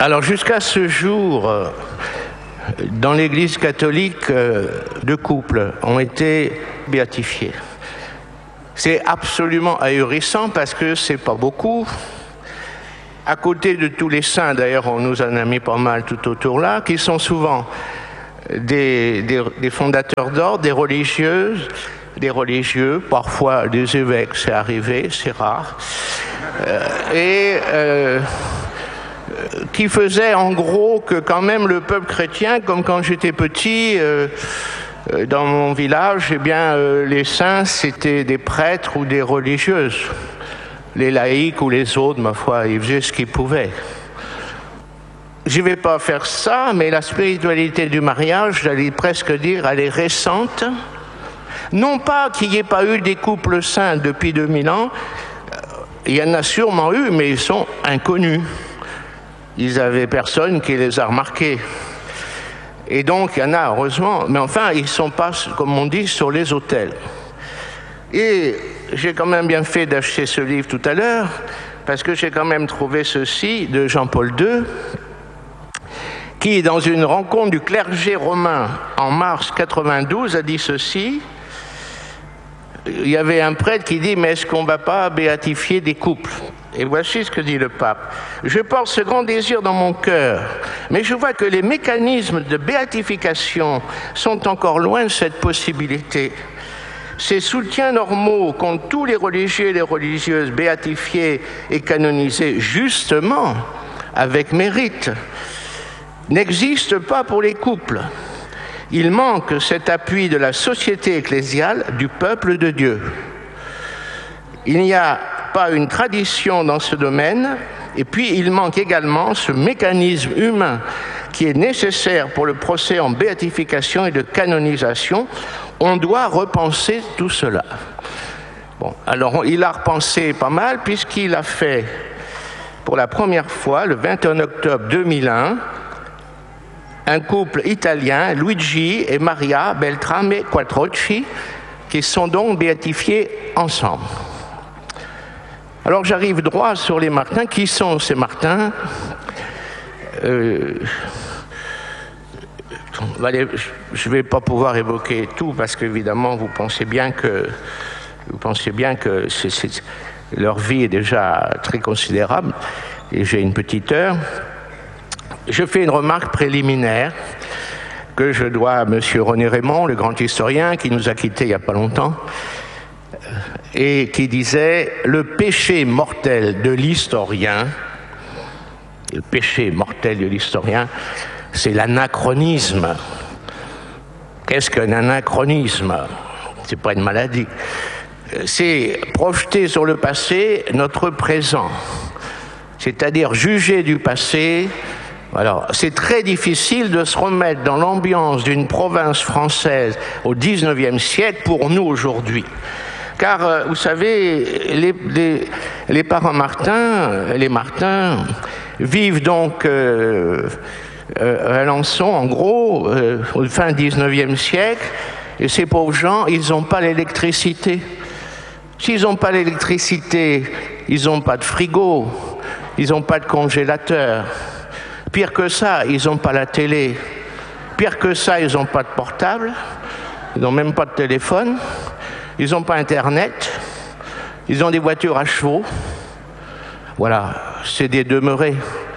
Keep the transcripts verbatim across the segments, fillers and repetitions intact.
Alors jusqu'à ce jour, dans l'Église catholique, deux couples ont été béatifiés. C'est absolument ahurissant parce que c'est pas beaucoup. À côté de tous les saints, d'ailleurs, on nous en a mis pas mal tout autour là, qui sont souvent des, des, des fondateurs d'ordre, des religieuses, des religieux, parfois des évêques, c'est arrivé, c'est rare, euh, et euh, qui faisaient en gros que quand même le peuple chrétien, comme quand j'étais petit, euh, dans mon village, eh bien, euh, les saints, c'était des prêtres ou des religieuses. Les laïcs ou les autres, ma foi, ils faisaient ce qu'ils pouvaient. Je ne vais pas faire ça, mais la spiritualité du mariage, j'allais presque dire, elle est récente. Non pas qu'il n'y ait pas eu des couples saints depuis deux mille ans, il y en a sûrement eu, mais ils sont inconnus. Ils n'avaient personne qui les a remarqués. Et donc, il y en a, heureusement, mais enfin, ils ne sont pas, comme on dit, sur les autels. Et j'ai quand même bien fait d'acheter ce livre tout à l'heure, parce que j'ai quand même trouvé ceci de Jean-Paul deux, qui, dans une rencontre du clergé romain en mars quatre-vingt-douze, a dit ceci. Il y avait un prêtre qui dit « Mais est-ce qu'on ne va pas béatifier des couples ?» Et voici ce que dit le pape. « Je porte ce grand désir dans mon cœur, mais je vois que les mécanismes de béatification sont encore loin de cette possibilité. Ces soutiens normaux qu'ont tous les religieux et les religieuses béatifiés et canonisés justement avec mérite n'existent pas pour les couples. Il manque cet appui de la société ecclésiale, du peuple de Dieu. Il n'y a pas une tradition dans ce domaine, et puis il manque également ce mécanisme humain qui est nécessaire pour le procès en béatification et de canonisation. On doit repenser tout cela. » Bon, alors il a repensé pas mal puisqu'il a fait pour la première fois, le vingt et un octobre deux mille un, un couple italien, Luigi et Maria Beltrame Quattrocchi, qui sont donc béatifiés ensemble. Alors j'arrive droit sur les Martins. Qui sont ces Martins ? euh, Je ne vais pas pouvoir évoquer tout parce qu'évidemment vous pensez bien que, vous pensez bien que c'est, c'est, leur vie est déjà très considérable et j'ai une petite heure. Je fais une remarque préliminaire que je dois à M. René Raymond, le grand historien qui nous a quittés il n'y a pas longtemps, et qui disait « Le péché mortel de l'historien, le péché mortel de l'historien, c'est l'anachronisme. » Qu'est-ce qu'un anachronisme ? C'est pas une maladie. C'est projeter sur le passé notre présent, c'est-à-dire juger du passé. Alors, c'est très difficile de se remettre dans l'ambiance d'une province française au dix-neuvième siècle pour nous aujourd'hui. Car, euh, vous savez, les, les, les parents Martin, les Martins, vivent donc euh, euh, à Alençon, en gros, euh, au fin dix-neuvième siècle, et ces pauvres gens, ils n'ont pas l'électricité. S'ils n'ont pas l'électricité, ils n'ont pas de frigo, ils n'ont pas de congélateur. Pire que ça, ils n'ont pas la télé. Pire que ça, ils n'ont pas de portable. Ils n'ont même pas de téléphone. Ils n'ont pas Internet. Ils ont des voitures à chevaux. Voilà, c'est des demeurés.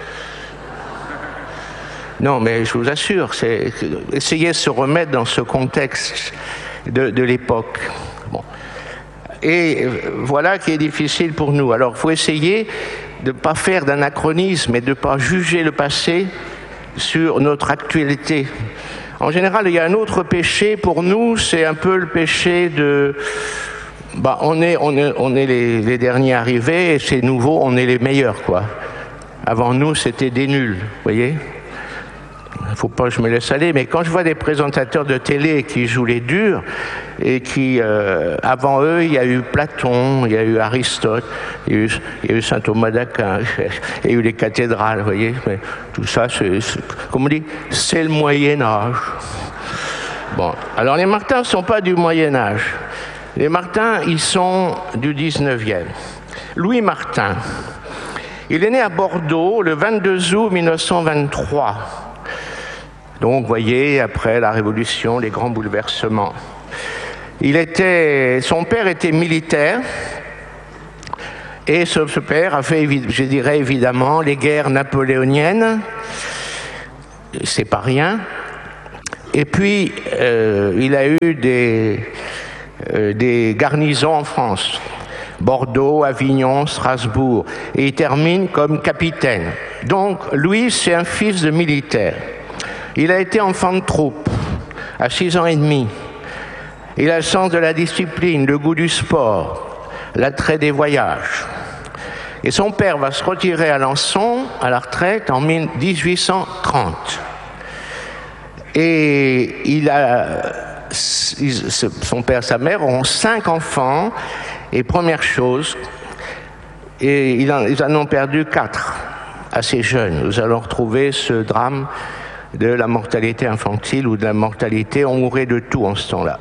Non, mais je vous assure, c'est essayer de se remettre dans ce contexte de, de l'époque. Bon. Et voilà qui est difficile pour nous. Alors, il faut essayer de ne pas faire d'anachronisme et de ne pas juger le passé sur notre actualité. En général, il y a un autre péché pour nous, c'est un peu le péché de... Bah, on est, on est, on est les, les derniers arrivés et c'est nouveau, on est les meilleurs, quoi. Avant nous, c'était des nuls, vous voyez ? Il ne faut pas que je me laisse aller, mais quand je vois des présentateurs de télé qui jouent les durs, et qui, euh, avant eux, il y a eu Platon, il y a eu Aristote, il y a eu, il y a eu saint Thomas d'Aquin, il y a eu les cathédrales, vous voyez, mais tout ça, c'est, c'est, comme on dit, c'est le Moyen-Âge. Bon, alors les Martins ne sont pas du Moyen-Âge. Les Martins, ils sont du dix-neuvième. Louis Martin, Il est né à Bordeaux le vingt-deux août mille neuf cent vingt-trois. Donc, vous voyez, après la Révolution, les grands bouleversements. Il était, son père était militaire, et ce, ce père a fait, je dirais évidemment, les guerres napoléoniennes. C'est pas rien. Et puis, euh, il a eu des, euh, des garnisons en France. Bordeaux, Avignon, Strasbourg. Et il termine comme capitaine. Donc, Louis, c'est un fils de militaire. Il a été enfant de troupe à six ans et demi. Il a le sens de la discipline, le goût du sport, l'attrait des voyages. Et son père va se retirer à Alençon, à la retraite, en dix-huit cent trente. Et il a, son père et sa mère ont cinq enfants. Et première chose, et ils en ont perdu quatre, assez jeunes. Nous allons retrouver ce drame de la mortalité infantile ou de la mortalité, on mourait de tout en ce temps-là.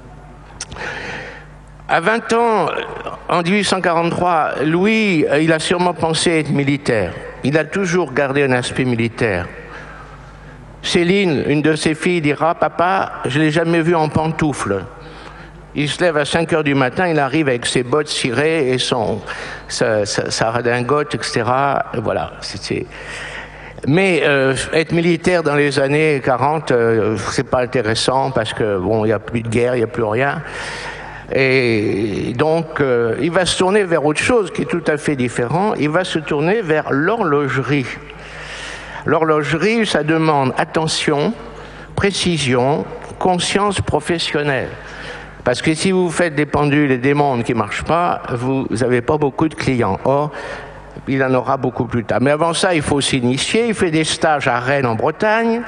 À vingt ans, en dix-huit cent quarante-trois, Louis, il a sûrement pensé être militaire. Il a toujours gardé un aspect militaire. Céline, une de ses filles, dira « Papa, je ne l'ai jamais vu en pantoufles ». Il se lève à cinq heures du matin, il arrive avec ses bottes cirées et son, sa, sa, sa redingote, et cetera. Et voilà, c'était... Mais euh, être militaire dans les années quarante, euh, c'est pas intéressant parce que bon, il n'y a plus de guerre, il n'y a plus rien. Et donc, euh, il va se tourner vers autre chose qui est tout à fait différent. Il va se tourner vers l'horlogerie. L'horlogerie, ça demande attention, précision, conscience professionnelle. Parce que si vous faites des pendules et des montres qui ne marchent pas, vous n'avez pas beaucoup de clients. Or, il en aura beaucoup plus tard. Mais avant ça, il faut s'initier. Il fait des stages à Rennes, en Bretagne.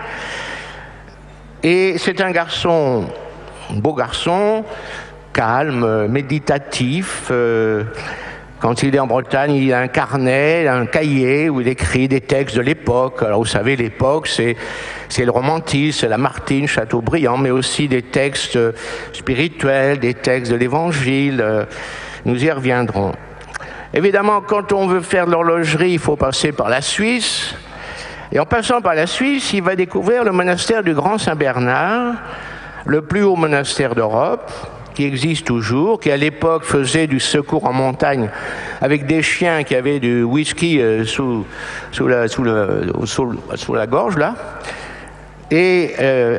Et c'est un garçon, un beau garçon, calme, méditatif. Euh, quand il est en Bretagne, il a un carnet, un cahier où il écrit des textes de l'époque. Alors, vous savez, l'époque, c'est, c'est le romantisme, c'est Lamartine, Chateaubriand, mais aussi des textes spirituels, des textes de l'Évangile. Nous y reviendrons. Évidemment, quand on veut faire de l'horlogerie, il faut passer par la Suisse. Et en passant par la Suisse, il va découvrir le monastère du Grand Saint-Bernard, le plus haut monastère d'Europe, qui existe toujours, qui à l'époque faisait du secours en montagne avec des chiens qui avaient du whisky sous, sous, la, sous, le, sous, sous la gorge, là. Et, euh,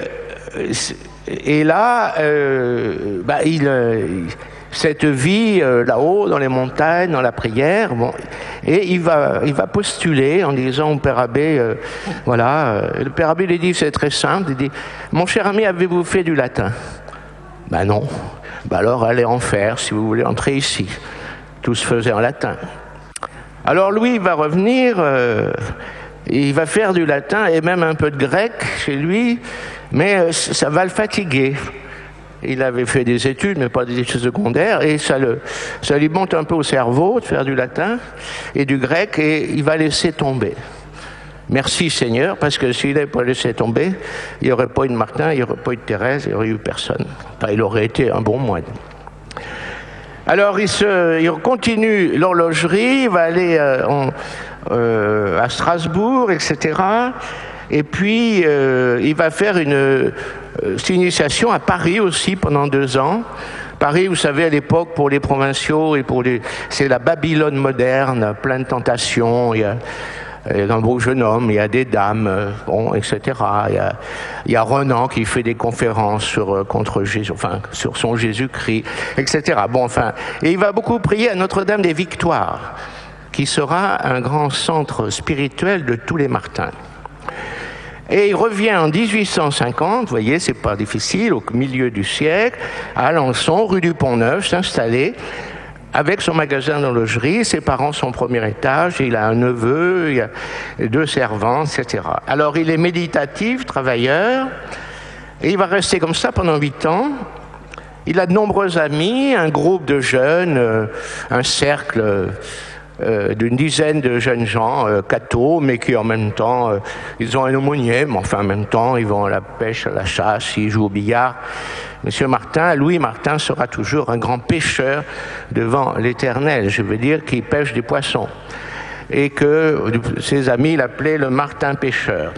et là, euh, bah, il... il cette vie euh, là-haut, dans les montagnes, dans la prière, bon, et il va, il va postuler en disant au Père Abbé, euh, voilà, euh, le Père Abbé lui dit, c'est très simple, il dit, mon cher ami, avez-vous fait du latin? Ben non, ben alors allez en faire si vous voulez entrer ici. Tout se faisait en latin. Alors lui, il va revenir, euh, il va faire du latin et même un peu de grec chez lui, mais euh, ça va le fatiguer. Il avait fait des études, mais pas des études secondaires, et ça, le, ça lui monte un peu au cerveau de faire du latin et du grec, et il va laisser tomber. Merci Seigneur, parce que s'il n'avait pas laissé tomber, il n'y aurait pas eu de Martin, il n'y aurait pas eu de Thérèse, il n'y aurait eu personne. Enfin, il aurait été un bon moine. Alors, il, se, il continue l'horlogerie, il va aller euh, en, euh, à Strasbourg, et cetera. Et puis, euh, il va faire une, euh, cette initiation à Paris aussi pendant deux ans. Paris, vous savez, à l'époque, pour les provinciaux, et pour les, c'est la Babylone moderne, plein de tentations. Il y a, il y a un beau jeune homme, il y a des dames, bon, et cetera. Il y a, il y a Renan qui fait des conférences sur, contre Jésus, enfin, sur son Jésus-Christ, et cetera. Bon, enfin, et il va beaucoup prier à Notre-Dame des Victoires, qui sera un grand centre spirituel de tous les Martins. Et il revient en dix-huit cent cinquante, vous voyez, c'est pas difficile, au milieu du siècle, à Alençon, rue du Pont-Neuf, s'installer avec son magasin d'horlogerie. Ses parents sont au premier étage, il a un neveu, il y a deux servantes, et cetera. Alors il est méditatif, travailleur, et il va rester comme ça pendant huit ans. Il a de nombreux amis, un groupe de jeunes, euh, un cercle euh, d'une dizaine de jeunes gens, euh, cathos, mais qui en même temps, euh, ils ont un aumônier, mais enfin en même temps, ils vont à la pêche, à la chasse, ils jouent au billard. Monsieur Martin, Louis Martin sera toujours un grand pêcheur devant l'Éternel, je veux dire qu'il pêche des poissons. et que ses amis l'appelaient le Martin pêcheur.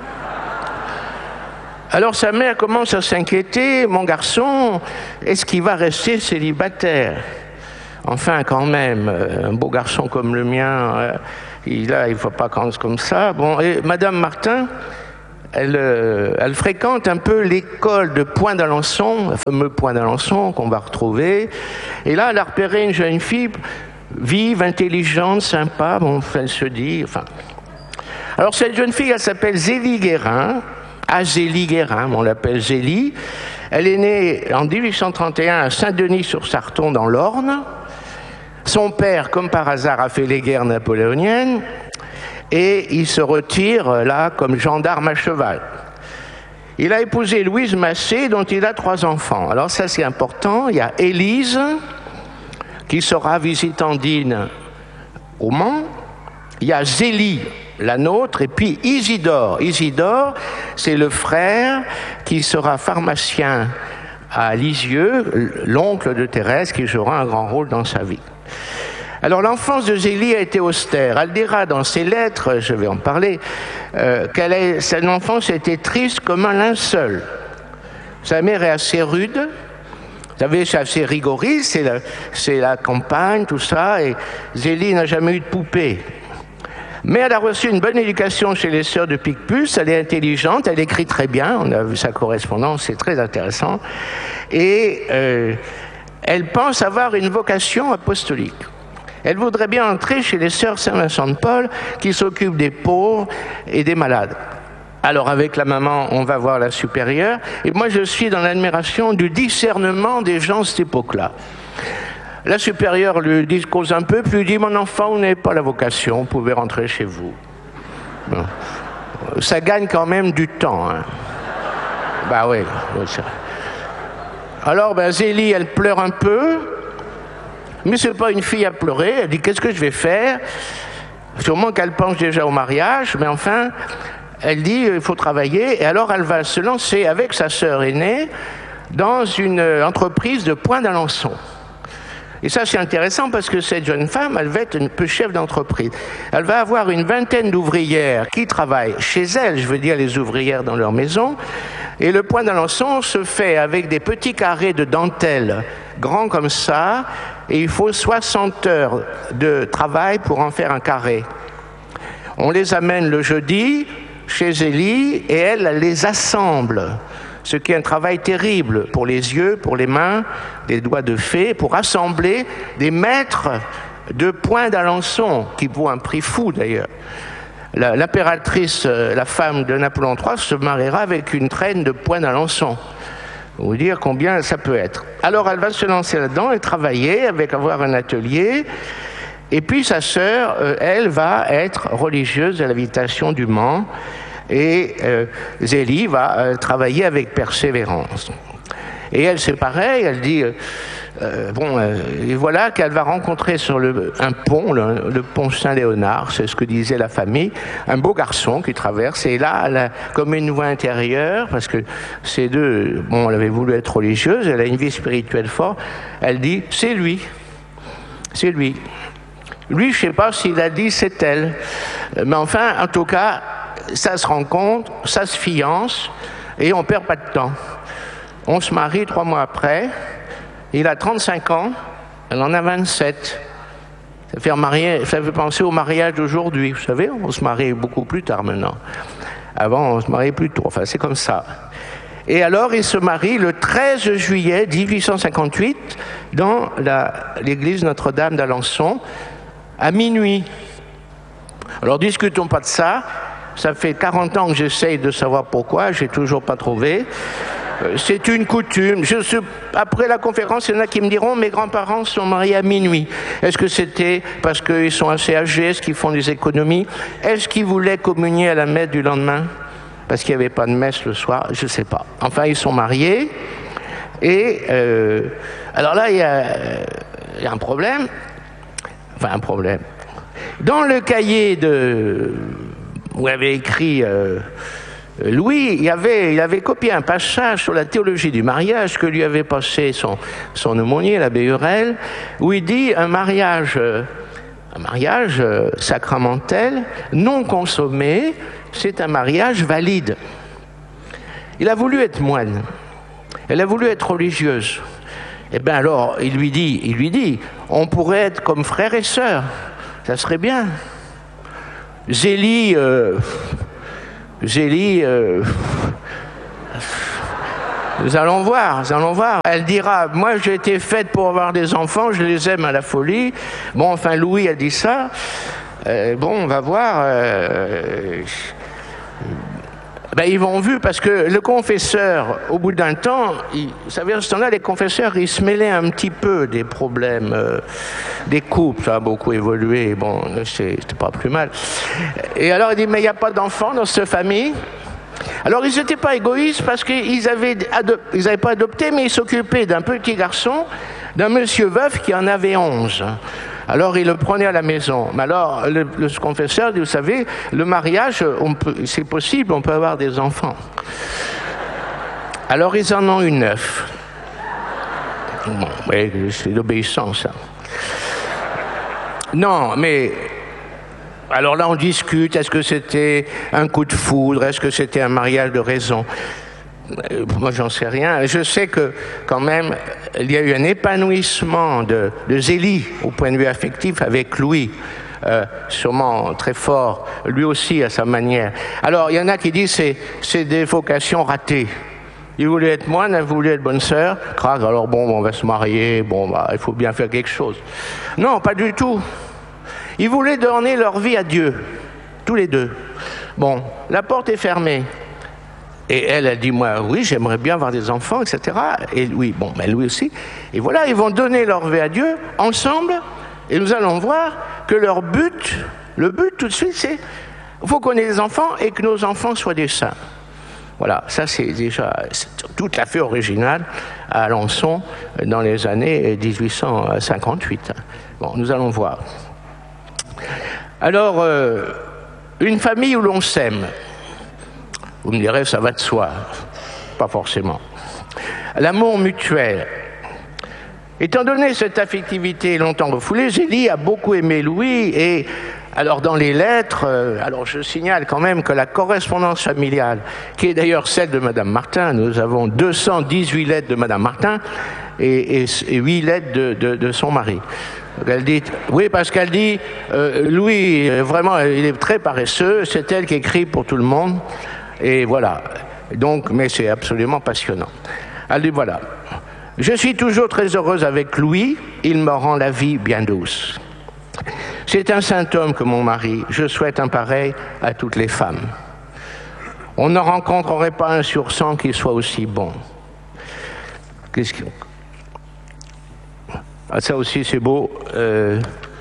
Alors sa mère commence à s'inquiéter, mon garçon, est-ce qu'il va rester célibataire? Enfin, quand même, un beau garçon comme le mien, il ne il faut pas qu'on comme ça. Bon, et Madame Martin, elle, elle fréquente un peu l'école de Point d'Alençon, le fameux Point d'Alençon qu'on va retrouver. Et là, elle a repéré une jeune fille vive, intelligente, sympa, bon, elle se dit... Enfin. Alors cette jeune fille, elle s'appelle Zélie Guérin, Azélie Guérin, on l'appelle Zélie. Elle est née en dix-huit cent trente et un à Saint-Denis-sur-Sarton, dans l'Orne. Son père, comme par hasard, a fait les guerres napoléoniennes et il se retire là comme gendarme à cheval. Il a épousé Louise Massé, dont il a trois enfants. Alors ça, c'est important. Il y a Élise, qui sera visitandine au Mans. Il y a Zélie, la nôtre, et puis Isidore. Isidore, c'est le frère qui sera pharmacien à Lisieux, l'oncle de Thérèse, qui jouera un grand rôle dans sa vie. Alors l'enfance de Zélie a été austère. Elle dira dans ses lettres, je vais en parler, euh, qu'elle est, son enfance a été triste comme un linceul. Sa mère est assez rude, vous savez, c'est assez rigoriste, c'est la, c'est la campagne, tout ça, et Zélie n'a jamais eu de poupée. Mais elle a reçu une bonne éducation chez les sœurs de Picpus, elle est intelligente, elle écrit très bien, on a vu sa correspondance, c'est très intéressant, et euh, elle pense avoir une vocation apostolique. Elle voudrait bien entrer chez les sœurs Saint-Vincent-de-Paul qui s'occupent des pauvres et des malades. Alors avec la maman, on va voir la supérieure, et moi je suis dans l'admiration du discernement des gens de cette époque-là. La supérieure lui discose un peu, puis lui dit « Mon enfant, vous n'avez pas la vocation, vous pouvez rentrer chez vous. » Bon. Ça gagne quand même du temps. Hein. Bah oui. Alors ben, Zélie, elle pleure un peu, mais c'est pas une fille à pleurer. Elle dit « Qu'est-ce que je vais faire ?» Sûrement qu'elle pense déjà au mariage, mais enfin, elle dit « Il faut travailler. » Et alors elle va se lancer avec sa sœur aînée dans une entreprise de Point d'Alençon. Et ça, c'est intéressant parce que cette jeune femme, elle va être un peu chef d'entreprise. Elle va avoir une vingtaine d'ouvrières qui travaillent chez elle, je veux dire les ouvrières dans leur maison. Et le Point d'Alençon se fait avec des petits carrés de dentelle, grands comme ça, et il faut soixante heures de travail pour en faire un carré. On les amène le jeudi chez Zélie et elle, elle les assemble. Ce qui est un travail terrible pour les yeux, pour les mains, des doigts de fée, pour assembler des maîtres de Point d'Alençon, qui vaut un prix fou d'ailleurs. La, l'impératrice, la femme de Napoléon trois, se mariera avec une traîne de Point d'Alençon. Vous dire combien ça peut être. Alors elle va se lancer là-dedans et travailler avec avoir un atelier. Et puis sa sœur, euh, elle, va être religieuse à l'Invitation du Mans. Et euh, Zélie va euh, travailler avec persévérance. Et elle, c'est pareil, elle dit, euh, euh, bon, euh, et voilà qu'elle va rencontrer sur le, un pont, le, le pont Saint-Léonard, c'est ce que disait la famille, un beau garçon qui traverse, et là, elle a comme une voix intérieure, parce que ces deux, bon, elle avait voulu être religieuse, elle a une vie spirituelle forte, elle dit, c'est lui, c'est lui. Lui, je ne sais pas s'il a dit, c'est elle, mais enfin, en tout cas, ça se rencontre, ça se fiance, et on ne perd pas de temps. On se marie trois mois après, il a trente-cinq ans, elle en a vingt-sept. Ça fait, marier, ça fait penser au mariage d'aujourd'hui, vous savez, on se marie beaucoup plus tard maintenant. Avant, on se mariait plus tôt, enfin c'est comme ça. Et alors, il se marie le treize juillet dix-huit cent cinquante-huit dans la, l'église Notre-Dame d'Alençon, à minuit. Alors, discutons pas de ça. Ça fait quarante ans que j'essaye de savoir pourquoi, j'ai toujours pas trouvé. C'est une coutume. Je suis... Après la conférence, il y en a qui me diront « Mes grands-parents sont mariés à minuit ». Est-ce que c'était parce qu'ils sont assez âgés? Est-ce qu'ils font des économies? Est-ce qu'ils voulaient communier à la messe du lendemain? Parce qu'il n'y avait pas de messe le soir? Je ne sais pas. Enfin, ils sont mariés. Et euh... alors là, il y a... il y a un problème. Enfin, un problème. Dans le cahier de... où avait écrit euh, Louis, il avait, il avait copié un passage sur la théologie du mariage que lui avait passé son, son aumônier, l'abbé Hurel, où il dit un mariage Un mariage euh, sacramentel, non consommé, c'est un mariage valide. Il a voulu être moine, elle a voulu être religieuse. Eh bien alors, il lui dit, il lui dit, on pourrait être comme frères et sœurs, ça serait bien. Zélie, euh, Zélie, euh, nous allons voir, nous allons voir. Elle dira, moi j'ai été faite pour avoir des enfants, je les aime à la folie. Bon, enfin Louis a dit ça. Euh, bon, on va voir. Euh, ben, ils vont vu parce que le confesseur, au bout d'un temps, il, vous savez, à ce temps-là, les confesseurs, ils se mêlaient un petit peu des problèmes euh, des couples. Ça a beaucoup évolué, bon, c'était pas plus mal. Et alors il dit, mais il n'y a pas d'enfants dans cette famille. Alors ils n'étaient pas égoïstes parce qu'ils avaient, ils n'avaient pas adopté, mais ils s'occupaient d'un petit garçon, d'un monsieur veuf qui en avait onze. Alors il le prenait à la maison. Mais alors le, le confesseur dit, vous savez, le mariage, c'est possible, on peut avoir des enfants. Alors ils en ont eu neuf. Bon, ouais, c'est l'obéissance. Ça. Non, mais... Alors là, on discute, est-ce que c'était un coup de foudre, est-ce que c'était un mariage de raison? Moi, j'en sais rien. Je sais que, quand même, il y a eu un épanouissement de, de Zélie, au point de vue affectif, avec Louis, euh, sûrement très fort, lui aussi, à sa manière. Alors, il y en a qui disent que c'est des vocations ratées. Il voulait être moine, elle voulait être bonne sœur. Crac, alors bon, on va se marier, bon, bah, il faut bien faire quelque chose. Non, pas du tout. Ils voulaient donner leur vie à Dieu, tous les deux. Bon, la porte est fermée. Et elle a dit, moi, oui, j'aimerais bien avoir des enfants, et cetera. Et Louis, bon, ben Louis aussi. Et voilà, ils vont donner leur vie à Dieu, ensemble, et nous allons voir que leur but, le but tout de suite, c'est, il faut qu'on ait des enfants et que nos enfants soient des saints. Voilà, ça c'est déjà c'est tout à fait original à Alençon, dans les années dix-huit cent cinquante-huit. Bon, nous allons voir. Alors, euh, une famille où l'on s'aime, vous me direz, ça va de soi. Pas forcément. L'amour mutuel. Étant donné cette affectivité longtemps refoulée, Zélie a beaucoup aimé Louis et, alors dans les lettres, euh, alors je signale quand même que la correspondance familiale, qui est d'ailleurs celle de Madame Martin, nous avons deux cent dix-huit lettres de Madame Martin et, et, et huit lettres de, de, de son mari. Elle dit, oui, parce qu'elle dit, euh, Louis, vraiment, il est très paresseux, c'est elle qui écrit pour tout le monde, et voilà. Donc, mais c'est absolument passionnant. Elle dit, voilà, je suis toujours très heureuse avec Louis, il me rend la vie bien douce. C'est un saint homme que mon mari, je souhaite un pareil à toutes les femmes. On ne rencontrerait pas un sur cent qui soit aussi bon. Qu'est-ce que... Ah, ça aussi, c'est beau. Euh,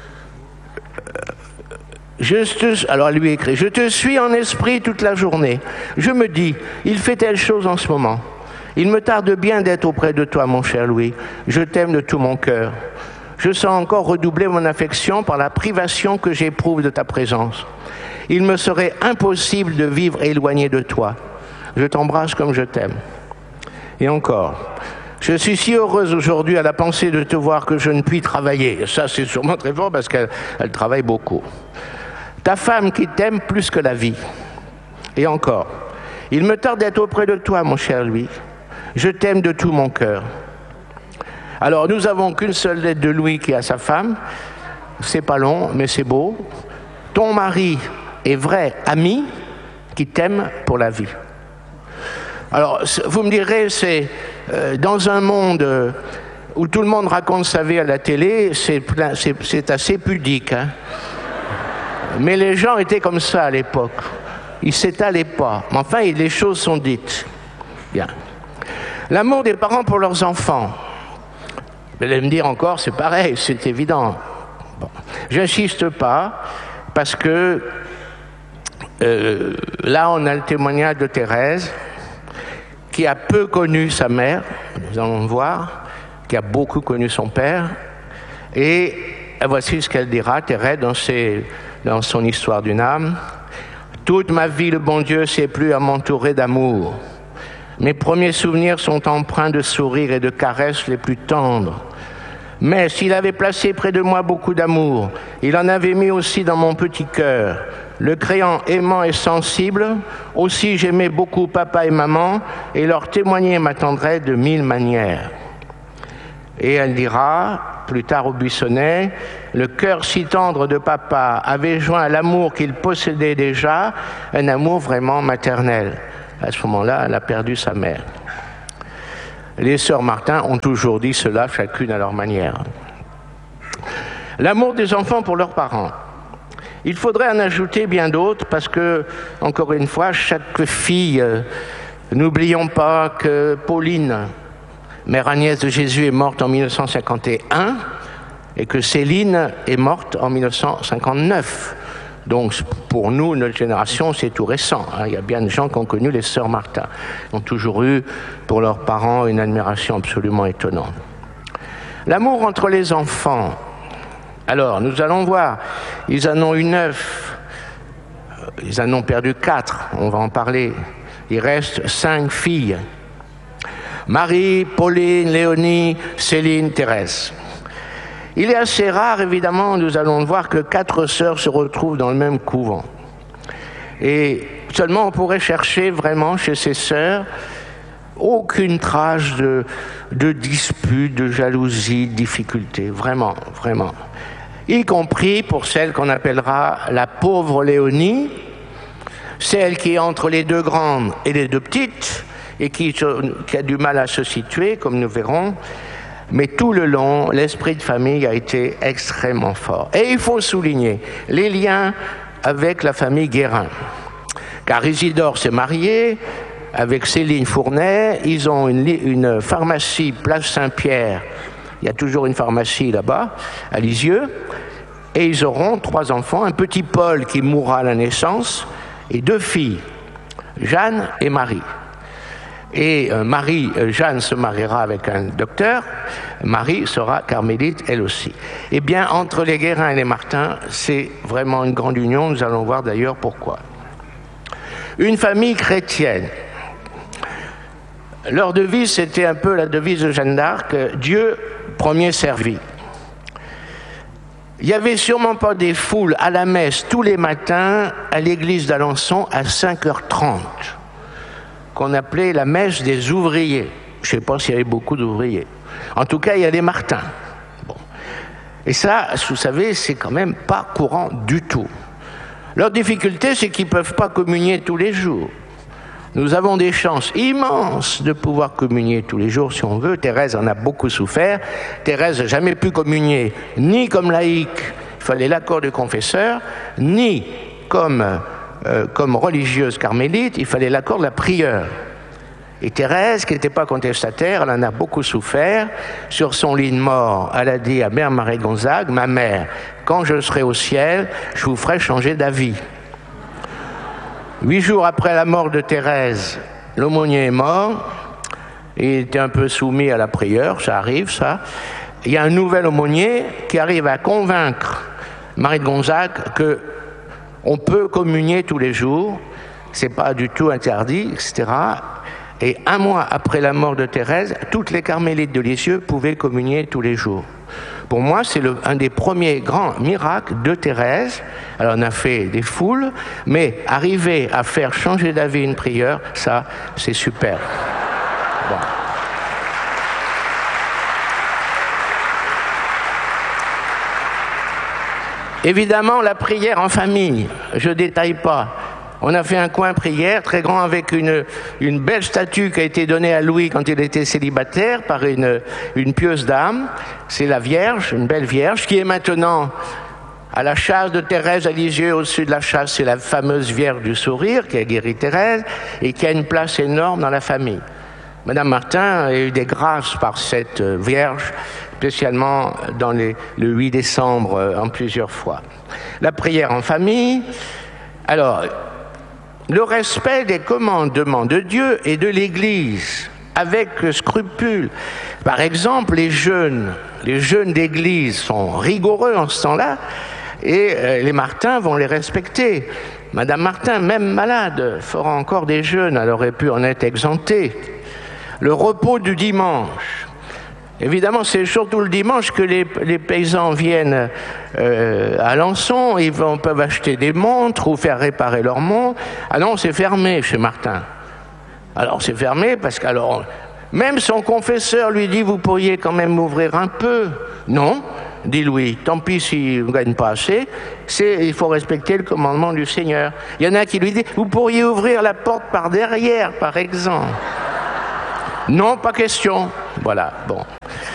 je te, alors, lui écrit, je te suis en esprit toute la journée. Je me dis, il fait telle chose en ce moment. Il me tarde bien d'être auprès de toi, mon cher Louis. Je t'aime de tout mon cœur. Je sens encore redoubler mon affection par la privation que j'éprouve de ta présence. Il me serait impossible de vivre éloigné de toi. Je t'embrasse comme je t'aime. Et encore... Je suis si heureuse aujourd'hui à la pensée de te voir que je ne puis travailler. Ça, c'est sûrement très fort parce qu'elle elle travaille beaucoup. Ta femme qui t'aime plus que la vie. Et encore, il me tarde d'être auprès de toi, mon cher Louis. Je t'aime de tout mon cœur. Alors, nous n'avons qu'une seule lettre de Louis qui est à sa femme. C'est pas long, mais c'est beau. Ton mari est vrai ami qui t'aime pour la vie. Alors, vous me direz, c'est euh, dans un monde euh, où tout le monde raconte sa vie à la télé, c'est assez pudique. Hein. Mais les gens étaient comme ça à l'époque. Ils ne s'étalaient pas. Mais enfin, les choses sont dites. Bien. L'amour des parents pour leurs enfants. Vous allez me dire encore, c'est pareil, c'est évident. Bon. J'insiste pas, parce que euh, là, on a le témoignage de Thérèse, qui a peu connu sa mère, nous allons le voir, qui a beaucoup connu son père, et voici ce qu'elle dira, Thérèse, dans, ses, dans son histoire d'une âme. « Toute ma vie, le bon Dieu s'est plu à m'entourer d'amour. Mes premiers souvenirs sont empreints de sourires et de caresses les plus tendres. Mais s'il avait placé près de moi beaucoup d'amour, il en avait mis aussi dans mon petit cœur. Le créant aimant et sensible, aussi j'aimais beaucoup papa et maman, et leur témoigner ma tendresse de mille manières. Et elle dira, plus tard au Buissonnet, le cœur si tendre de papa avait joint à l'amour qu'il possédait déjà, un amour vraiment maternel. À ce moment-là, elle a perdu sa mère. Les sœurs Martin ont toujours dit cela, chacune à leur manière. L'amour des enfants pour leurs parents. Il faudrait en ajouter bien d'autres parce que, encore une fois, chaque fille, euh, n'oublions pas que Pauline, mère Agnès de Jésus, est morte en mille neuf cent cinquante et un et que Céline est morte en mille neuf cent cinquante-neuf. Donc pour nous, notre génération, c'est tout récent. Hein. Il y a bien des gens qui ont connu les sœurs Martin, qui ont toujours eu pour leurs parents une admiration absolument étonnante. L'amour entre les enfants. Alors, nous allons voir, ils en ont eu neuf, ils en ont perdu quatre, on va en parler. Il reste cinq filles. Marie, Pauline, Léonie, Céline, Thérèse. Il est assez rare, évidemment, nous allons voir que quatre sœurs se retrouvent dans le même couvent. Et seulement on pourrait chercher vraiment chez ces sœurs aucune trace de, de dispute, de jalousie, de difficulté, vraiment, vraiment. Y compris pour celle qu'on appellera la pauvre Léonie, celle qui est entre les deux grandes et les deux petites, et qui, qui a du mal à se situer, comme nous verrons. Mais tout le long, l'esprit de famille a été extrêmement fort. Et il faut souligner les liens avec la famille Guérin. Car Isidore s'est marié avec Céline Fournet. Ils ont une, une pharmacie Place Saint-Pierre. Il y a toujours une pharmacie là-bas, à Lisieux. Et ils auront trois enfants. Un petit Paul qui mourra à la naissance et deux filles, Jeanne et Marie. Et euh, Marie, euh, Jeanne se mariera avec un docteur, Marie sera carmélite elle aussi. Eh bien, entre les Guérin et les Martin, c'est vraiment une grande union, nous allons voir d'ailleurs pourquoi. Une famille chrétienne. Leur devise, c'était un peu la devise de Jeanne d'Arc, Dieu premier servi. Il n'y avait sûrement pas des foules à la messe tous les matins à l'église d'Alençon à cinq heures trente. Qu'on appelait la messe des ouvriers. Je ne sais pas s'il y avait beaucoup d'ouvriers. En tout cas, il y a des Martins. Bon. Et ça, vous savez, c'est quand même pas courant du tout. Leur difficulté, c'est qu'ils ne peuvent pas communier tous les jours. Nous avons des chances immenses de pouvoir communier tous les jours si on veut. Thérèse en a beaucoup souffert. Thérèse n'a jamais pu communier ni comme laïque, il fallait l'accord du confesseur, ni comme... Euh, comme religieuse carmélite, il fallait l'accord de la prieure. Et Thérèse, qui n'était pas contestataire, elle en a beaucoup souffert. Sur son lit de mort, elle a dit à Mère Marie de Gonzague, ma mère, quand je serai au ciel, je vous ferai changer d'avis. Huit jours après la mort de Thérèse, l'aumônier est mort. Il était un peu soumis à la prieure, ça arrive, ça. Il y a un nouvel aumônier qui arrive à convaincre Marie de Gonzague que on peut communier tous les jours, c'est pas du tout interdit, et cetera. Et un mois après la mort de Thérèse, toutes les carmélites de Lisieux pouvaient communier tous les jours. Pour moi, c'est le, un des premiers grands miracles de Thérèse. Alors, on a fait des foules, mais arriver à faire changer d'avis une prieure, ça, c'est super. Bon. Évidemment, la prière en famille, je ne détaille pas. On a fait un coin prière très grand avec une, une belle statue qui a été donnée à Louis quand il était célibataire par une, une pieuse dame. C'est la Vierge, une belle Vierge, qui est maintenant à la chasse de Thérèse à Lisieux. Au-dessus de la chasse, c'est la fameuse Vierge du Sourire qui a guéri Thérèse et qui a une place énorme dans la famille. Madame Martin a eu des grâces par cette Vierge, spécialement dans les, le huit décembre en plusieurs fois. La prière en famille. Alors, le respect des commandements de Dieu et de l'Église, avec scrupule. Par exemple, les jeûnes. Les jeûnes d'Église sont rigoureux en ce temps-là, et euh, les Martins vont les respecter. Madame Martin, même malade, fera encore des jeûnes, elle aurait pu en être exemptée. Le repos du dimanche. Évidemment, c'est surtout le dimanche que les, les paysans viennent euh, à Alençon, ils vont, peuvent acheter des montres ou faire réparer leurs montres. Ah non, c'est fermé chez Martin. Alors c'est fermé parce que alors, même son confesseur lui dit « vous pourriez quand même m'ouvrir un peu ». Non, dit Louis, tant pis s'il ne gagne pas assez, il faut respecter le commandement du Seigneur. Il y en a qui lui disent « vous pourriez ouvrir la porte par derrière, par exemple ». Non, pas question. Voilà, bon.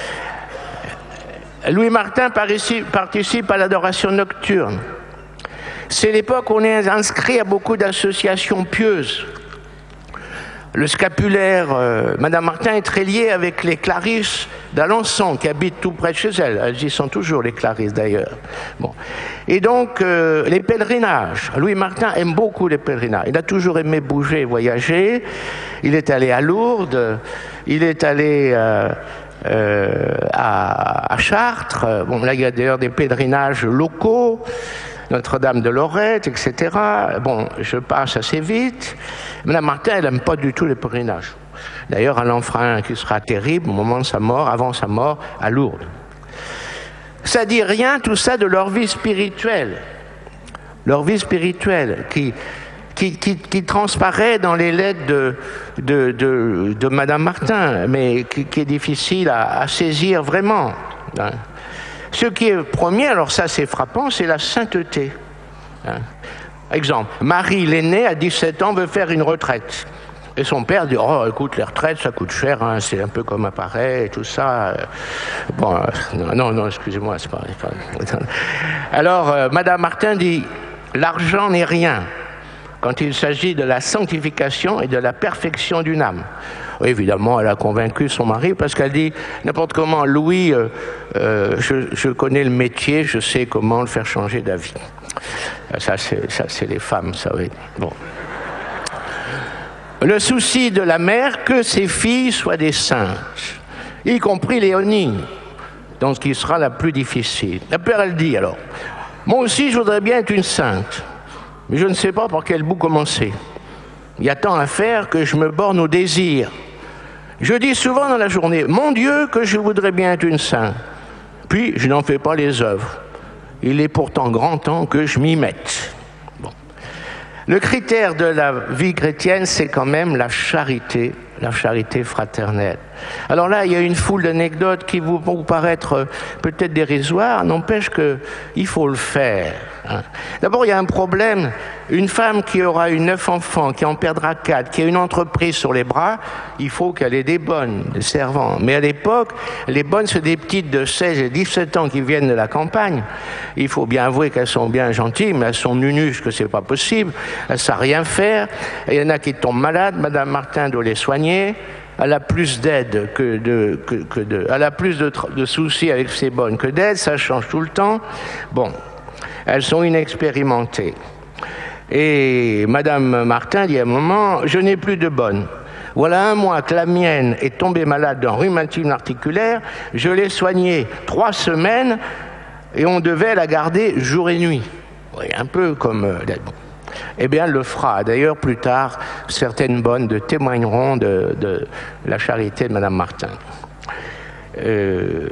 Louis Martin participe à l'adoration nocturne. C'est l'époque où on est inscrit à beaucoup d'associations pieuses. Le scapulaire, euh, Madame Martin est très liée avec les Clarisses d'Alençon, qui habitent tout près de chez elle. Elles y sont toujours, les Clarisses d'ailleurs. Bon. Et donc, euh, les pèlerinages. Louis Martin aime beaucoup les pèlerinages. Il a toujours aimé bouger, voyager. Il est allé à Lourdes, il est allé euh, euh, à, à Chartres. Bon, là, il y a d'ailleurs des pèlerinages locaux. Notre-Dame de Lorette, et cetera. Bon, je passe assez vite. Madame Martin, elle n'aime pas du tout les pèlerinages. D'ailleurs, elle en fera un qui sera terrible au moment de sa mort, avant sa mort, à Lourdes. Ça dit rien, tout ça, de leur vie spirituelle. Leur vie spirituelle, qui, qui, qui, qui transparaît dans les lettres de, de, de, de Madame Martin, mais qui, qui est difficile à, à saisir vraiment. Hein. Ce qui est premier, alors ça c'est frappant, c'est la sainteté. Hein. Exemple, Marie l'aînée, à dix-sept ans, veut faire une retraite. Et son père dit, oh écoute, les retraites, ça coûte cher, hein, c'est un peu comme un pareil, et tout ça. Bon, euh, non, non, excusez-moi, c'est pas... C'est pas... Alors, euh, Madame Martin dit, l'argent n'est rien quand il s'agit de la sanctification et de la perfection d'une âme. Évidemment, elle a convaincu son mari parce qu'elle dit n'importe comment, Louis, euh, euh, je, je connais le métier, je sais comment le faire changer d'avis. Ça, c'est, ça, c'est les femmes, ça, oui. Bon. Le souci de la mère, que ses filles soient des saintes, y compris Léonie, donc ce qui sera la plus difficile. La père, elle dit alors, moi aussi, je voudrais bien être une sainte, mais je ne sais pas par quel bout commencer. Il y a tant à faire que je me borne au désir. Je dis souvent dans la journée, mon Dieu, que je voudrais bien être une sainte. Puis, je n'en fais pas les œuvres. Il est pourtant grand temps que je m'y mette. Bon. Le critère de la vie chrétienne, c'est quand même la charité, la charité fraternelle. Alors là, il y a une foule d'anecdotes qui vont vous paraître peut-être dérisoires, n'empêche qu'il faut le faire. Hein. D'abord, il y a un problème. Une femme qui aura eu neuf enfants, qui en perdra quatre, qui a une entreprise sur les bras, il faut qu'elle ait des bonnes, des servantes. Mais à l'époque, les bonnes, c'est des petites de seize et dix-sept ans qui viennent de la campagne. Il faut bien avouer qu'elles sont bien gentilles, mais elles sont nunuches, que c'est pas possible. Elles ne savent rien faire. Il y en a qui tombent malades. Madame Martin doit les soigner. Elle a plus d'aide que de, que, que de, elle a plus de, de soucis avec ses bonnes que d'aide. Ça change tout le temps. Bon. Elles sont inexpérimentées. Et Madame Martin dit à un moment, je n'ai plus de bonnes. Voilà un mois que la mienne est tombée malade d'un rhumatisme articulaire. Je l'ai soignée trois semaines et on devait la garder jour et nuit. Oui, un peu comme... Euh, eh bien, elle le fera. D'ailleurs, plus tard, certaines bonnes de témoigneront de, de la charité de Madame Martin. Euh...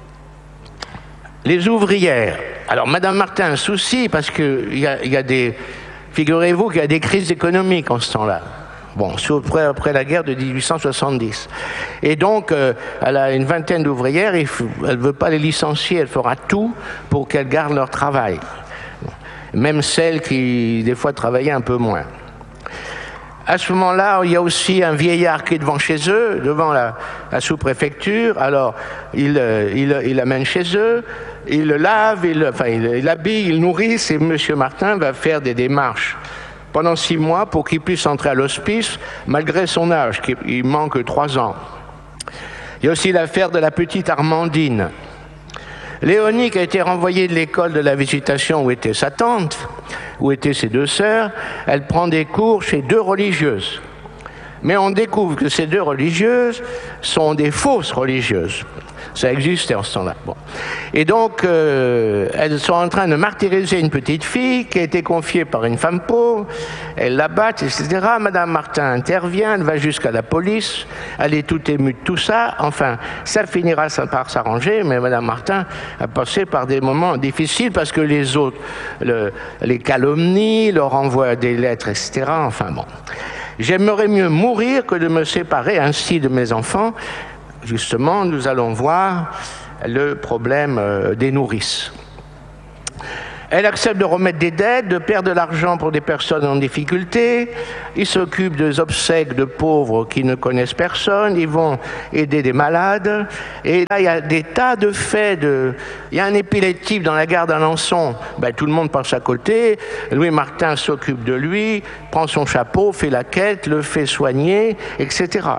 Les ouvrières. Alors, Madame Martin a un souci parce qu'il y a, y a des... Figurez-vous qu'il y a des crises économiques en ce temps-là. Bon, c'est après, après la guerre de dix-huit cent soixante-dix. Et donc, euh, elle a une vingtaine d'ouvrières, et elle ne veut pas les licencier, elle fera tout pour qu'elles gardent leur travail. Même celles qui, des fois, travaillaient un peu moins. À ce moment-là, il y a aussi un vieillard qui est devant chez eux, devant la, la sous-préfecture. Alors, il, il, il l'amène chez eux, il le lave, il, enfin, il, il l'habille, il nourrisse, et M. Martin va faire des démarches pendant six mois pour qu'il puisse entrer à l'hospice, malgré son âge, il manque trois ans. Il y a aussi l'affaire de la petite Armandine. Léonie, qui a été renvoyée de l'école de la Visitation où était sa tante, où étaient ses deux sœurs, elle prend des cours chez deux religieuses. Mais on découvre que ces deux religieuses sont des fausses religieuses. Ça existait en ce temps-là. Bon. Et donc, euh, elles sont en train de martyriser une petite fille qui a été confiée par une femme pauvre. Elles la battent, et cetera. Madame Martin intervient, elle va jusqu'à la police. Elle est toute émue de tout ça. Enfin, ça finira par s'arranger, mais Madame Martin a passé par des moments difficiles parce que les autres le, les calomnient, leur envoient des lettres, et cetera. Enfin bon. J'aimerais mieux mourir que de me séparer ainsi de mes enfants. Justement, nous allons voir le problème des nourrices. Elle accepte de remettre des dettes, de perdre de l'argent pour des personnes en difficulté. Ils s'occupent des obsèques de pauvres qui ne connaissent personne. Ils vont aider des malades. Et là, il y a des tas de faits. De... Il y a un épileptique dans la gare d'Alençon. Ben, tout le monde passe à côté. Louis Martin s'occupe de lui, prend son chapeau, fait la quête, le fait soigner, et cetera.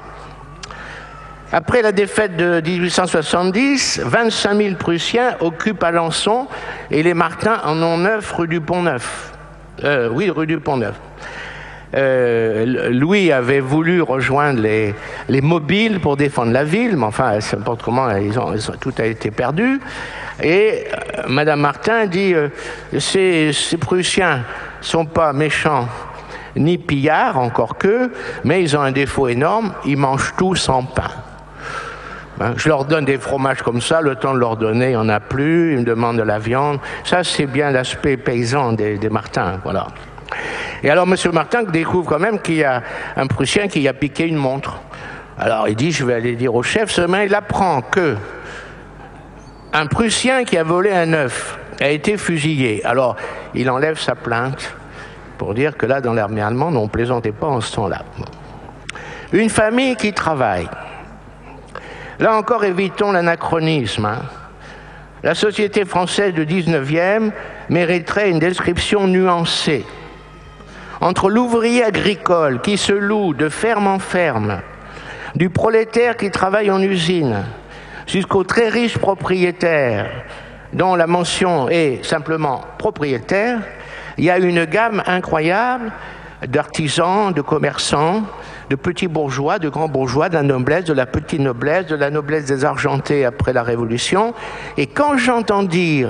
Après la défaite de dix-huit cent soixante-dix, vingt-cinq mille Prussiens occupent Alençon et les Martins en ont neuf rue du Pont-Neuf. Euh, oui, rue du Pont-Neuf. Euh, Louis avait voulu rejoindre les, les mobiles pour défendre la ville, mais enfin, n'importe comment, ils ont, ils ont, tout a été perdu. Et euh, Madame Martin dit euh, ces, ces Prussiens ne sont pas méchants ni pillards, encore que, mais ils ont un défaut énorme, ils mangent tout sans pain. Je leur donne des fromages comme ça, le temps de leur donner, il n'y en a plus, ils me demandent de la viande. Ça, c'est bien l'aspect paysan des, des Martins, voilà. Et alors, M. Martin découvre quand même qu'il y a un Prussien qui a piqué une montre. Alors, il dit, je vais aller dire au chef, seulement il apprend que un Prussien qui a volé un œuf a été fusillé. Alors, il enlève sa plainte pour dire que là, dans l'armée allemande, on ne plaisantait pas en ce temps-là. Une famille qui travaille. Là encore, évitons l'anachronisme. Hein. La société française du dix-neuvième mériterait une description nuancée. Entre l'ouvrier agricole qui se loue de ferme en ferme, du prolétaire qui travaille en usine, jusqu'au très riche propriétaire dont la mention est simplement propriétaire, il y a une gamme incroyable d'artisans, de commerçants, de petits bourgeois, de grands bourgeois, de la noblesse, de la petite noblesse, de la noblesse désargentée après la Révolution. Et quand j'entends dire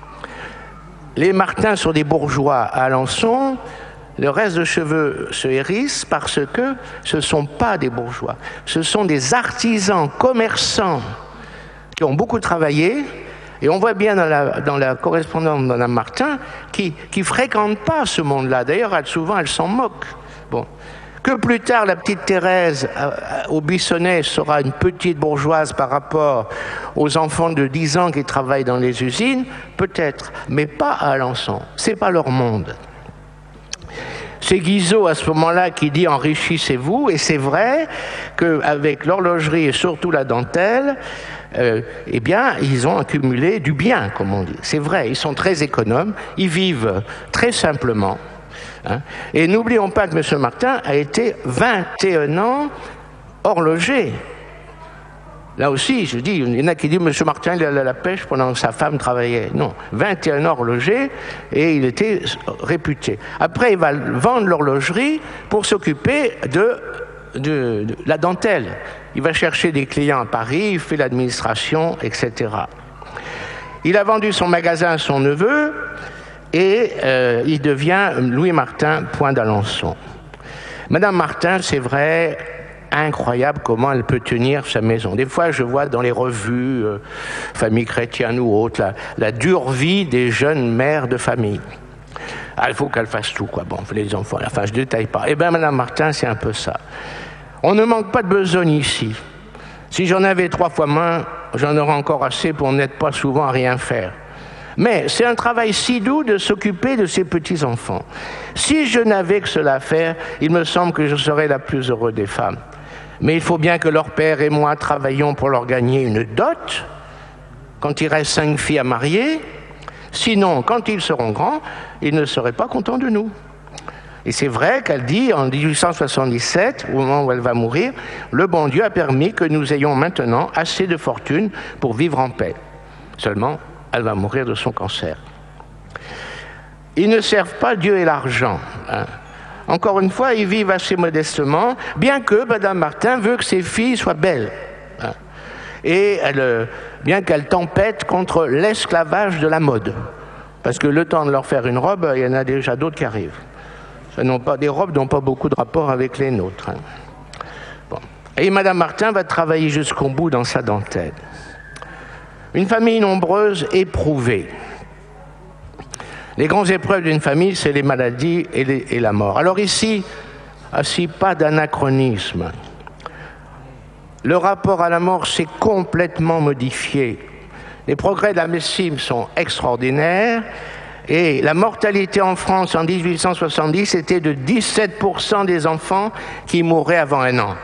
les Martins sont des bourgeois à Alençon, le reste de cheveux se hérisse parce que ce ne sont pas des bourgeois. Ce sont des artisans, commerçants qui ont beaucoup travaillé. Et on voit bien dans la, dans la correspondance de Mme Martin qui ne fréquente pas ce monde-là. D'ailleurs, elle, souvent, elle s'en moque. Bon. Que plus tard, la petite Thérèse au Buissonnet sera une petite bourgeoise par rapport aux enfants de dix ans qui travaillent dans les usines, peut-être, mais pas à Alençon. Ce n'est pas leur monde. C'est Guizot à ce moment-là qui dit « enrichissez-vous » et c'est vrai qu'avec l'horlogerie et surtout la dentelle, euh, eh bien, ils ont accumulé du bien, comme on dit. C'est vrai, ils sont très économes, ils vivent très simplement. Hein. Et n'oublions pas que M. Martin a été vingt et un ans horloger. Là aussi, je dis, il y en a qui disent M. Martin il allait à la pêche pendant que sa femme travaillait. Non, vingt et un ans horloger et il était réputé. Après, il va vendre l'horlogerie pour s'occuper de, de, de la dentelle. Il va chercher des clients à Paris, il fait l'administration, et cetera. Il a vendu son magasin à son neveu et euh, il devient Louis Martin, point d'Alençon. Madame Martin, c'est vrai, incroyable comment elle peut tenir sa maison. Des fois, je vois dans les revues, euh, famille chrétienne ou autre, la, la dure vie des jeunes mères de famille. Ah, il faut qu'elle fasse tout, quoi. Bon, les enfants, enfin, je ne détaille pas. Eh bien, Madame Martin, c'est un peu ça. On ne manque pas de besogne ici. Si j'en avais trois fois moins, j'en aurais encore assez pour n'être pas souvent à rien faire. Mais c'est un travail si doux de s'occuper de ces petits-enfants. Si je n'avais que cela à faire, il me semble que je serais la plus heureuse des femmes. Mais il faut bien que leur père et moi travaillions pour leur gagner une dot, quand il reste cinq filles à marier. Sinon, quand ils seront grands, ils ne seraient pas contents de nous. Et c'est vrai qu'elle dit, en dix-huit cent soixante-dix-sept, au moment où elle va mourir, le bon Dieu a permis que nous ayons maintenant assez de fortune pour vivre en paix. Seulement, elle va mourir de son cancer. Ils ne servent pas Dieu et l'argent. Hein. Encore une fois, ils vivent assez modestement, bien que Madame Martin veut que ses filles soient belles. Et elle, bien qu'elle tempête contre l'esclavage de la mode. Parce que le temps de leur faire une robe, il y en a déjà d'autres qui arrivent. Ce n'ont pas, des robes n'ont pas beaucoup de rapport avec les nôtres. Bon. Et Madame Martin va travailler jusqu'au bout dans sa dentelle. Une famille nombreuse, éprouvée. Les grandes épreuves d'une famille, c'est les maladies et, les, et la mort. Alors ici, ici, pas d'anachronisme. Le rapport à la mort s'est complètement modifié. Les progrès de la médecine sont extraordinaires et la mortalité en France en dix-huit cent soixante-dix était de dix-sept pour cent des enfants qui mouraient avant un an.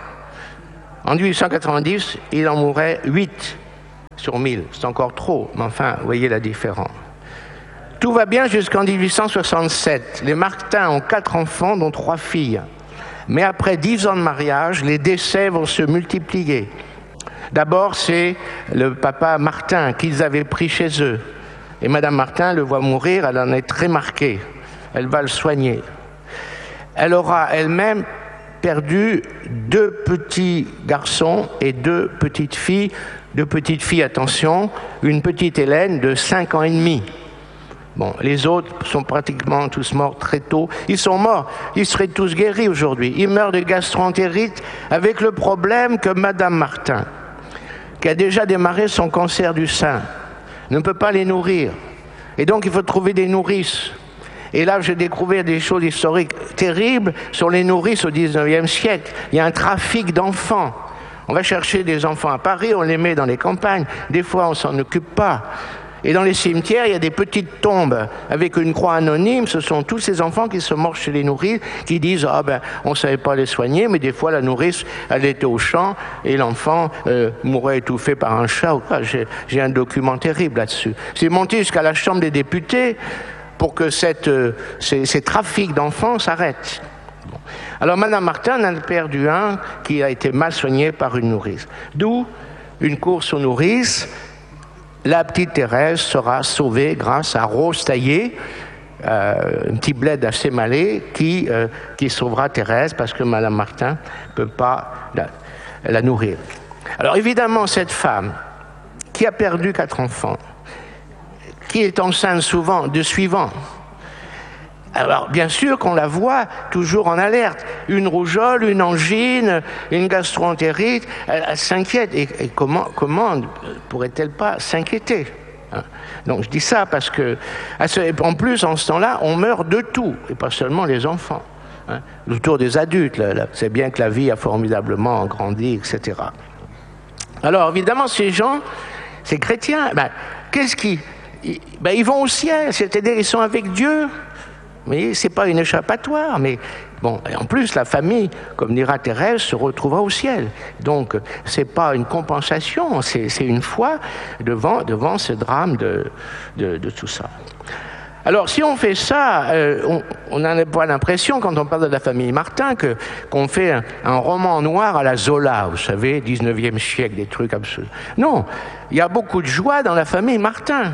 En dix-huit cent quatre-vingt-dix, il en mourait huit sur mille. C'est encore trop, mais enfin, vous voyez la différence. Tout va bien jusqu'en dix-huit cent soixante-sept. Les Martin ont quatre enfants, dont trois filles. Mais après dix ans de mariage, les décès vont se multiplier. D'abord, c'est le papa Martin qu'ils avaient pris chez eux. Et Madame Martin le voit mourir, elle en est très marquée. Elle va le soigner. Elle aura elle-même perdu deux petits garçons et deux petites filles. Deux petites filles, attention, une petite Hélène de cinq ans et demi. Bon, les autres sont pratiquement tous morts très tôt. Ils sont morts, ils seraient tous guéris aujourd'hui. Ils meurent de gastroentérite avec le problème que Madame Martin, qui a déjà démarré son cancer du sein, ne peut pas les nourrir. Et donc il faut trouver des nourrices. Et là, j'ai découvert des choses historiques terribles sur les nourrices au dix-neuvième siècle. Il y a un trafic d'enfants. On va chercher des enfants à Paris, on les met dans les campagnes. Des fois, on ne s'en occupe pas. Et dans les cimetières, il y a des petites tombes avec une croix anonyme. Ce sont tous ces enfants qui se mordent chez les nourrices, qui disent « Ah ben, on ne savait pas les soigner, mais des fois la nourrice, elle était au champ et l'enfant euh, mourait étouffé par un chat. » J'ai, j'ai un document terrible là-dessus. C'est monté jusqu'à la Chambre des députés pour que cette, euh, ces, ces trafics d'enfants s'arrêtent. Bon. Alors Madame Martin en a perdu un qui a été mal soigné par une nourrice. D'où une course aux nourrices. La petite Thérèse sera sauvée grâce à Rose Taillé, euh, un petit bled assez malais, qui, euh, qui sauvera Thérèse parce que Madame Martin ne peut pas la, la nourrir. Alors évidemment, cette femme qui a perdu quatre enfants, qui est enceinte souvent de suivants, alors, bien sûr qu'on la voit toujours en alerte. Une rougeole, une angine, une gastroentérite, elle, elle s'inquiète. Et, et comment, comment pourrait-elle pas s'inquiéter, hein? Donc, je dis ça parce que, en plus, en ce temps-là, on meurt de tout, et pas seulement les enfants. Hein, autour des adultes, là, là, c'est bien que la vie a formidablement grandi, et cetera. Alors, évidemment, ces gens, ces chrétiens, ben, qu'est-ce qui... Ils, ben, ils vont au ciel, c'est-à-dire ils sont avec Dieu. Mais ce n'est pas une échappatoire. Mais bon, et en plus, la famille, comme dira Thérèse, se retrouvera au ciel. Donc, ce n'est pas une compensation, c'est, c'est une foi devant, devant ce drame de, de, de tout ça. Alors, si on fait ça, euh, on n'a pas l'impression, quand on parle de la famille Martin, que, qu'on fait un, un roman noir à la Zola, vous savez, dix-neuvième siècle, des trucs absolus. Non, il y a beaucoup de joie dans la famille Martin.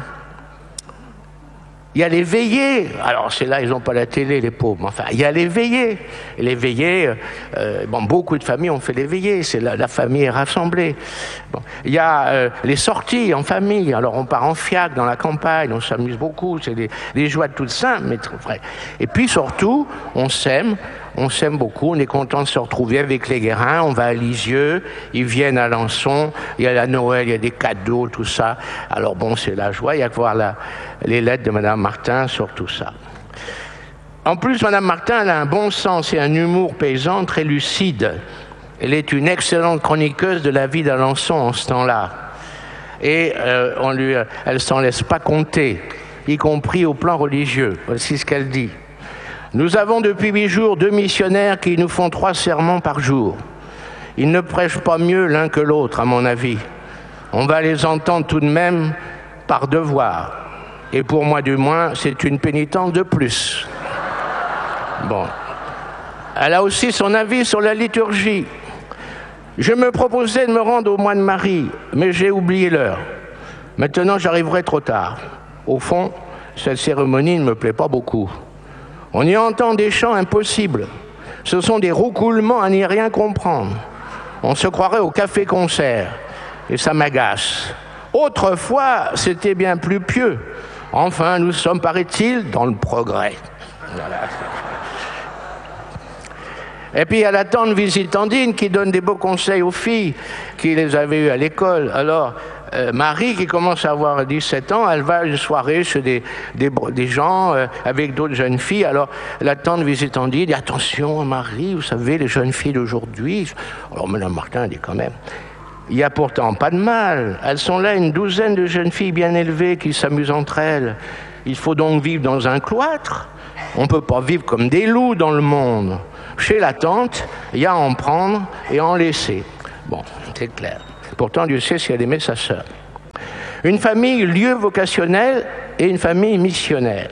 Il y a les veillées, alors c'est là, ils n'ont pas la télé, les pauvres, enfin, il y a les veillées. Et les veillées, euh, bon, beaucoup de familles ont fait les veillées, c'est la, la famille est rassemblée. Bon, il y a euh, les sorties en famille, alors on part en fiac dans la campagne, on s'amuse beaucoup, c'est des, des joies de toutes simples, mais très vraies. Et puis surtout, on s'aime, on s'aime beaucoup, on est content de se retrouver avec les Guérins, on va à Lisieux, ils viennent à Alençon, il y a la Noël, il y a des cadeaux, tout ça. Alors bon, c'est la joie, il y a que voir la, les lettres de Madame Martin sur tout ça. En plus, Madame Martin, elle a un bon sens et un humour paysan très lucide. Elle est une excellente chroniqueuse de la vie d'Alençon en ce temps-là. Et euh, on lui, elle ne s'en laisse pas compter, y compris au plan religieux. Voici ce qu'elle dit. Nous avons depuis huit jours deux missionnaires qui nous font trois sermons par jour. Ils ne prêchent pas mieux l'un que l'autre, à mon avis. On va les entendre tout de même par devoir. Et pour moi, du moins, c'est une pénitence de plus. Bon. Elle a aussi son avis sur la liturgie. Je me proposais de me rendre au mois de Marie, mais j'ai oublié l'heure. Maintenant, j'arriverai trop tard. Au fond, cette cérémonie ne me plaît pas beaucoup. On y entend des chants impossibles. Ce sont des roucoulements à n'y rien comprendre. On se croirait au café-concert. Et ça m'agace. Autrefois, c'était bien plus pieux. Enfin, nous sommes, paraît-il, dans le progrès. Voilà. Et puis il y a la tante Visitandine qui donne des beaux conseils aux filles qui les avaient eues à l'école. Alors, euh, Marie, qui commence à avoir dix-sept ans, elle va à une soirée chez des, des, des gens euh, avec d'autres jeunes filles. Alors, la tante Visitandine dit « Attention, Marie, vous savez, les jeunes filles d'aujourd'hui... » Alors, Mme Martin dit quand même « Il n'y a pourtant pas de mal. Elles sont là, une douzaine de jeunes filles bien élevées qui s'amusent entre elles. Il faut donc vivre dans un cloître. On ne peut pas vivre comme des loups dans le monde. » Chez la tante, il y a à en prendre et à en laisser. Bon, c'est clair. Pourtant, Dieu sait si elle aimait sa sœur. Une famille, lieu vocationnel, et une famille missionnaire.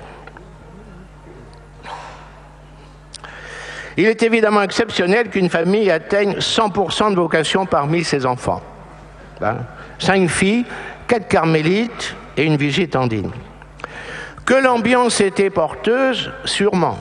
Il est évidemment exceptionnel qu'une famille atteigne cent pour cent de vocation parmi ses enfants. Hein? Cinq filles, quatre carmélites et une Visitandine. Que l'ambiance était porteuse, sûrement.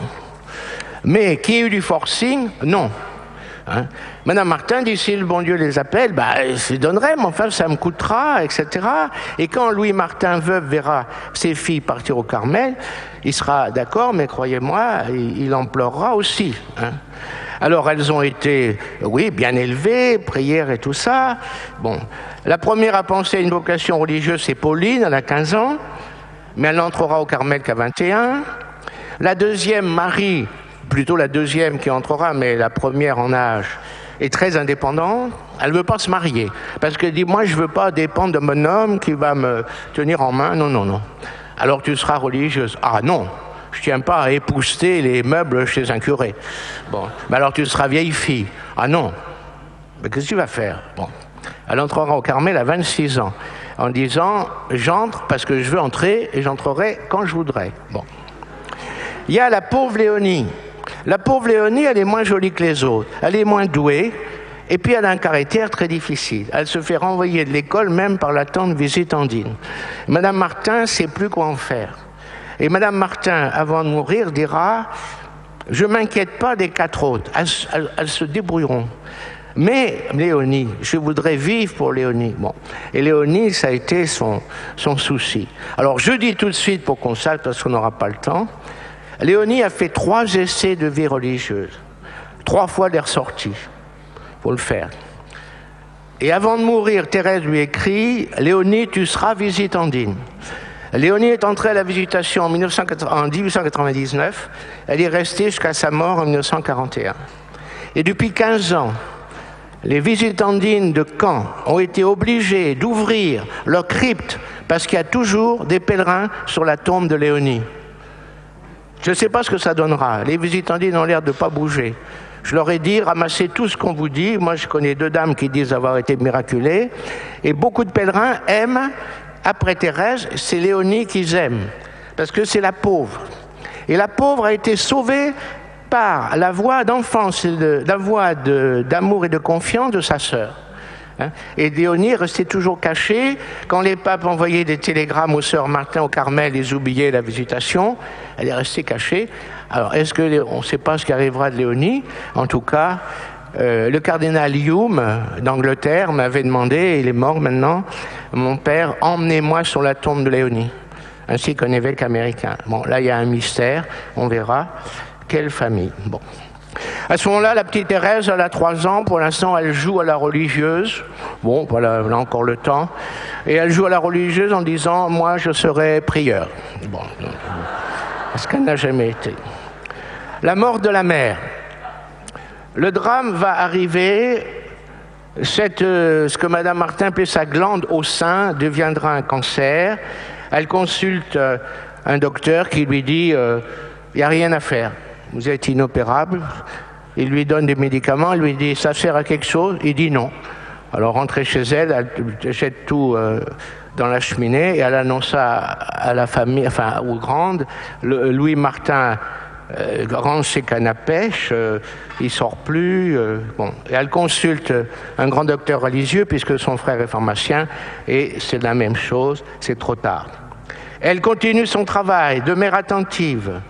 Mais qui ait eu du forcing, non. Hein? Madame Martin dit, si le bon Dieu les appelle, bah, je les donnerai, mais enfin, ça me coûtera, et cetera. Et quand Louis Martin, veuve, verra ses filles partir au Carmel, il sera d'accord, mais croyez-moi, il, il en pleurera aussi. Hein? Alors, elles ont été, oui, bien élevées, prières et tout ça. Bon, la première à penser à une vocation religieuse, c'est Pauline, elle a quinze ans, mais elle n'entrera au Carmel qu'à vingt et un. La deuxième, Marie, plutôt la deuxième qui entrera, mais la première en âge, est très indépendante. Elle ne veut pas se marier, parce qu'elle dit, moi je ne veux pas dépendre de mon homme qui va me tenir en main. Non, non, non. Alors tu seras religieuse. Ah non, je ne tiens pas à épousseter les meubles chez un curé. Bon, mais alors tu seras vieille fille. Ah non, mais qu'est-ce que tu vas faire? Bon, elle entrera au Carmel à vingt-six ans, en disant, j'entre parce que je veux entrer, et j'entrerai quand je voudrais. Bon. Il y a la pauvre Léonie. La pauvre Léonie, elle est moins jolie que les autres, elle est moins douée, et puis elle a un caractère très difficile. Elle se fait renvoyer de l'école même par la tante Visitandine. Madame Martin ne sait plus quoi en faire. Et Madame Martin, avant de mourir, dira « Je ne m'inquiète pas des quatre autres, elles, elles, elles se débrouilleront. Mais Léonie, je voudrais vivre pour Léonie. » Bon. Et Léonie, ça a été son, son souci. Alors je dis tout de suite, pour qu'on sache, parce qu'on n'aura pas le temps, Léonie a fait trois essais de vie religieuse. Trois fois elle est ressortie. Il faut le faire. Et avant de mourir, Thérèse lui écrit « Léonie, tu seras Visitandine ». Léonie est entrée à la Visitation en, dix-huit cent quatre-vingt-dix-neuf. Elle est restée jusqu'à sa mort en mille neuf cent quarante et un. Et depuis quinze ans, les Visitandines de Caen ont été obligées d'ouvrir leur crypte parce qu'il y a toujours des pèlerins sur la tombe de Léonie. Je ne sais pas ce que ça donnera. Les Visitandines ont l'air de ne pas bouger. Je leur ai dit, ramassez tout ce qu'on vous dit. Moi, je connais deux dames qui disent avoir été miraculées. Et beaucoup de pèlerins aiment, après Thérèse, c'est Léonie qu'ils aiment. Parce que c'est la pauvre. Et la pauvre a été sauvée par la voix d'enfance, la voix d'amour et de confiance de sa sœur. Hein? Et Léonie restait toujours cachée. Quand les papes envoyaient des télégrammes aux sœurs Martin au Carmel, ils oubliaient la Visitation. Elle est restée cachée. Alors, est-ce que on ne sait pas ce qui arrivera de Léonie? En tout cas, euh, le cardinal Hume d'Angleterre m'avait demandé, il est mort maintenant, mon père, emmenez-moi sur la tombe de Léonie, ainsi qu'un évêque américain. Bon, là, il y a un mystère, on verra. Quelle famille. Bon. À ce moment-là, la petite Thérèse, elle a trois ans. Pour l'instant, elle joue à la religieuse. Bon, voilà, elle a encore le temps. Et elle joue à la religieuse en disant « Moi, je serai prieur ». Bon, ce qu'elle n'a jamais été. La mort de la mère. Le drame va arriver. Cette, euh, ce que Madame Martin appelait sa glande au sein deviendra un cancer. Elle consulte euh, un docteur qui lui dit euh, « Il n'y a rien à faire. Vous êtes inopérable ». Il lui donne des médicaments, il lui dit « ça sert à quelque chose ?» Il dit non. Alors rentrée chez elle, elle jette tout euh, dans la cheminée et elle annonça à la famille, enfin aux grandes, le, Louis Martin euh, range ses cannes à pêche, euh, il sort plus. Euh, bon. Et elle consulte un grand docteur religieux puisque son frère est pharmacien et c'est la même chose, c'est trop tard. Elle continue son travail de mère attentive.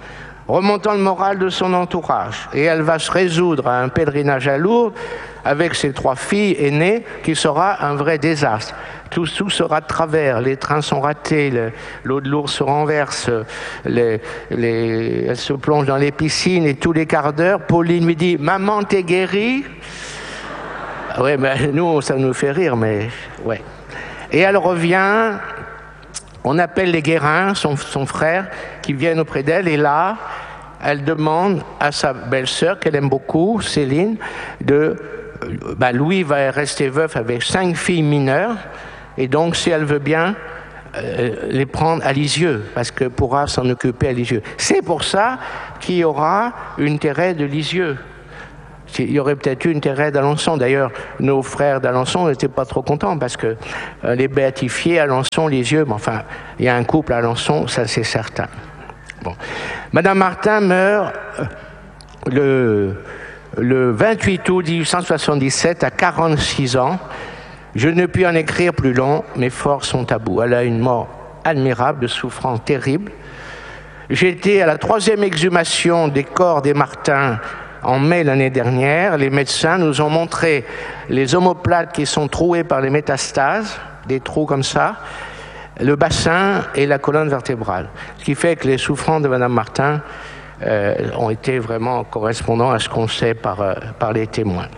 remontant le moral de son entourage. Et elle va se résoudre à un pèlerinage à Lourdes avec ses trois filles aînées, qui sera un vrai désastre. Tout, tout sera de travers, les trains sont ratés, le, l'eau de Lourdes se renverse, les, les, elle se plonge dans les piscines et tous les quarts d'heure, Pauline lui dit « Maman, t'es guérie ?» Oui, ben, nous, ça nous fait rire, mais ouais. Et elle revient, on appelle les Guérin, son, son frère, qui viennent auprès d'elle, et là, elle demande à sa belle-sœur, qu'elle aime beaucoup, Céline, de... Ben, Louis va rester veuf avec cinq filles mineures, et donc, si elle veut bien, euh, les prendre à Lisieux, parce qu'elle pourra s'en occuper à Lisieux. C'est pour ça qu'il y aura une Thérèse de Lisieux. Il y aurait peut-être eu une Thérèse d'Alençon. D'ailleurs, nos frères d'Alençon n'étaient pas trop contents parce que euh, les béatifiés, Alençon, Lisieux, bon, enfin, il y a un couple à Alençon, ça c'est certain. Bon. Madame Martin meurt le, le vingt-huit août mille huit cent soixante-dix-sept à quarante-six ans. Je ne puis en écrire plus long, mes forces sont à bout. Elle a une mort admirable, de souffrance terrible. J'ai été à la troisième exhumation des corps des Martins en mai l'année dernière. Les médecins nous ont montré les omoplates qui sont trouées par les métastases, des trous comme ça, le bassin et la colonne vertébrale. Ce qui fait que les souffrances de Madame Martin euh, ont été vraiment correspondants à ce qu'on sait par, euh, par les témoins.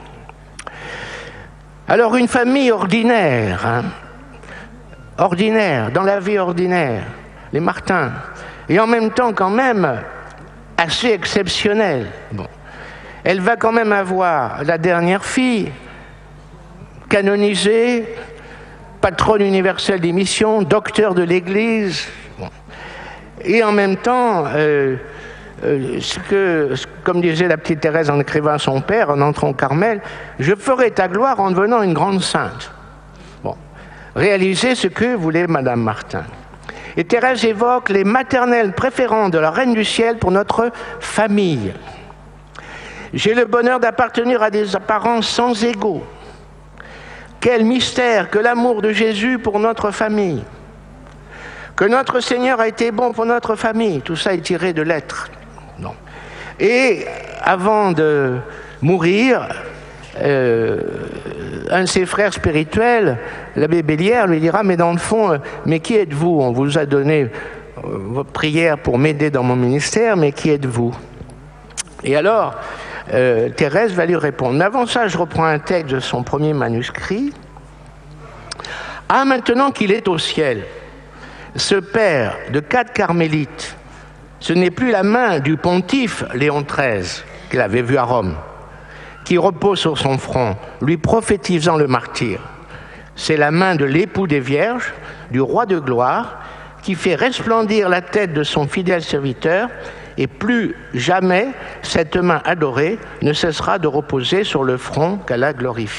Alors une famille ordinaire, hein, ordinaire, dans la vie ordinaire, les Martins, et en même temps quand même assez exceptionnelle. Bon. Elle va quand même avoir la dernière fille, canonisée, patronne universelle des missions, docteur de l'Église. Bon. Et en même temps, euh, euh, ce que, comme disait la petite Thérèse en écrivant à son père, en entrant au Carmel, je ferai ta gloire en devenant une grande sainte. Bon. Réaliser ce que voulait Madame Martin. Et Thérèse évoque les maternelles préférences de la Reine du Ciel pour notre famille. J'ai le bonheur d'appartenir à des parents sans égaux. Quel mystère que l'amour de Jésus pour notre famille. Que notre Seigneur a été bon pour notre famille. Tout ça est tiré de lettres. Non. Et avant de mourir, euh, un de ses frères spirituels, l'abbé Bélière, lui dira « Mais dans le fond, euh, mais qui êtes-vous? On vous a donné euh, votre prière pour m'aider dans mon ministère, mais qui êtes-vous » Et alors, Euh, Thérèse va lui répondre. Mais avant ça, je reprends un texte de son premier manuscrit. « Ah, maintenant qu'il est au ciel, ce père de quatre carmélites, ce n'est plus la main du pontife Léon treize, qu'il avait vu à Rome, qui repose sur son front, lui prophétisant le martyre. C'est la main de l'époux des vierges, du roi de gloire, qui fait resplendir la tête de son fidèle serviteur, et plus jamais cette main adorée ne cessera de reposer sur le front qu'elle a glorifié. »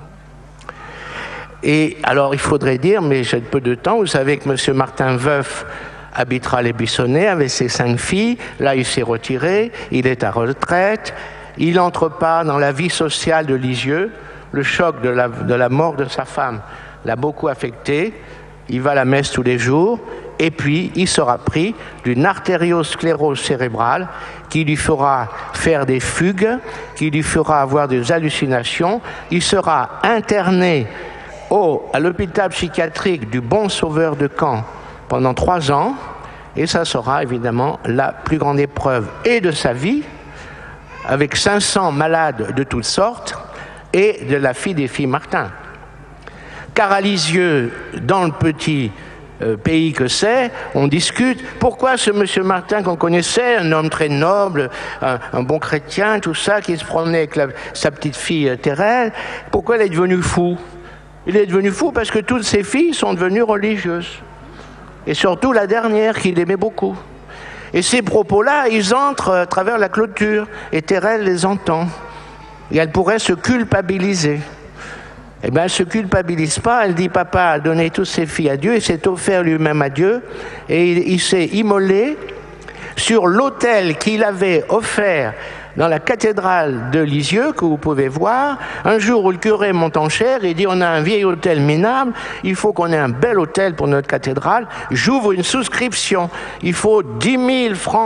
Et alors il faudrait dire, mais j'ai peu de temps, vous savez que M. Martin veuf habitera les Buissonnets avec ses cinq filles, là il s'est retiré, il est à retraite, il n'entre pas dans la vie sociale de Lisieux, le choc de la, de la mort de sa femme l'a beaucoup affecté, il va à la messe tous les jours, et puis il sera pris d'une artériosclérose cérébrale qui lui fera faire des fugues, qui lui fera avoir des hallucinations. Il sera interné au, à l'hôpital psychiatrique du Bon Sauveur de Caen pendant trois ans, et ça sera évidemment la plus grande épreuve et de sa vie, avec cinq cents malades de toutes sortes, et de la fille des filles Martin. Car à Lisieux, dans le petit euh, pays que c'est, on discute pourquoi ce monsieur Martin qu'on connaissait, un homme très noble, un, un bon chrétien, tout ça, qui se promenait avec la, sa petite fille euh, Thérèse, pourquoi il est devenu fou? Il est devenu fou parce que toutes ses filles sont devenues religieuses. Et surtout la dernière, qu'il aimait beaucoup. Et ces propos-là, ils entrent à travers la clôture, et Thérèse les entend. Et elle pourrait se culpabiliser. Eh bien, elle ne se culpabilise pas, elle dit « Papa a donné toutes ses filles à Dieu, il s'est offert lui-même à Dieu, et il, il s'est immolé sur l'autel qu'il avait offert dans la cathédrale de Lisieux, que vous pouvez voir. Un jour où le curé monte en chaire, il dit « On a un vieil autel minable, il faut qu'on ait un bel autel pour notre cathédrale, j'ouvre une souscription, il faut dix mille francs or. »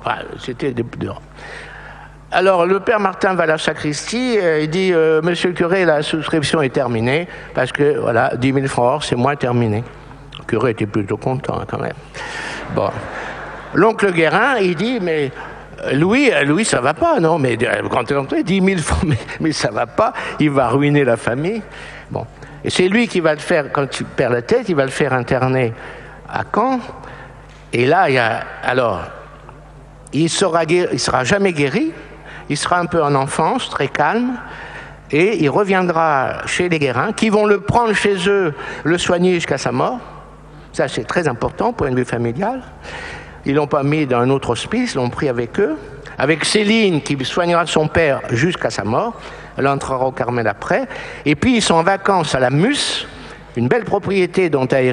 Voilà, c'était des dehors. Alors, le père Martin va à la sacristie, euh, il dit euh, « Monsieur le curé, la souscription est terminée, parce que, voilà, dix mille francs or, c'est moins terminé. » Le curé était plutôt content, quand même. Bon. L'oncle Guérin, il dit « Mais Louis, Louis, ça va pas, non? Mais quand tu es entré, dix mille francs, mais, mais ça va pas, il va ruiner la famille. » Bon. Et c'est lui qui va le faire, quand tu perds la tête, il va le faire interner à Caen. Et là, il y a... Alors, il sera, guéri, il sera jamais guéri. Il sera un peu en enfance, très calme, et il reviendra chez les Guérins, qui vont le prendre chez eux, le soigner jusqu'à sa mort. Ça, c'est très important, point de vue familial. Ils ne l'ont pas mis dans un autre hospice, ils l'ont pris avec eux. Avec Céline, qui soignera son père jusqu'à sa mort. Elle entrera au Carmel après. Et puis, ils sont en vacances à la Musse, une belle propriété dont a